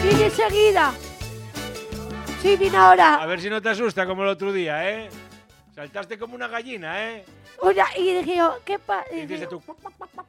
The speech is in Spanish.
Vine enseguida. Sí, vine ahora. A ver si no te asusta como el otro día, ¿eh? Saltaste como una gallina, ¿eh? Oye, y dije yo, ¿qué pasa? Y dices tú...